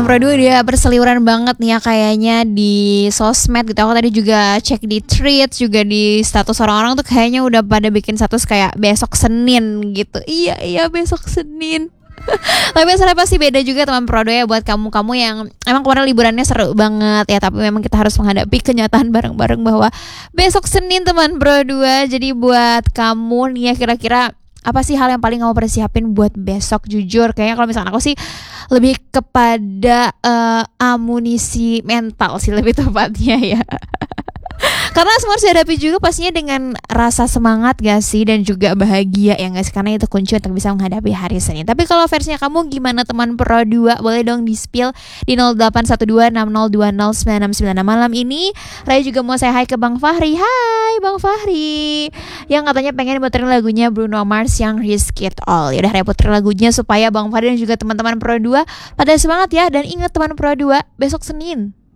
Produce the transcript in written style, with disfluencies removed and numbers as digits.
Pro 2 dia berseliweran banget nih ya kayaknya di sosmed gitu. Aku tadi juga cek di tweets, juga di status orang-orang tuh kayaknya udah pada bikin status kayak besok Senin gitu. Iya besok Senin. Tapi biasanya pasti beda juga teman Pro 2 ya buat kamu-kamu yang emang kemarin liburannya seru banget ya. Tapi memang kita harus menghadapi kenyataan bareng-bareng bahwa besok Senin teman Pro 2. Jadi buat kamu nih ya kira-kira apa sih hal yang paling kamu persiapin buat besok? Jujur kayaknya kalau misalkan aku sih lebih kepada amunisi mental sih lebih tepatnya ya. Karena semua harus dihadapi juga pastinya dengan rasa semangat gak sih, dan juga bahagia ya gak sih, karena itu kunci untuk bisa menghadapi hari Senin. Tapi kalau versinya kamu gimana teman Pro 2? Boleh dong di spill di 081260209696. Malam ini Raya juga mau say hi ke Bang Fahri. Hai Bang Fahri, yang katanya pengen puterin lagunya Bruno Mars yang Risk It All. Yaudah Raya puterin lagunya supaya Bang Fahri dan juga teman-teman Pro 2 pada semangat ya. Dan ingat teman Pro 2, besok Senin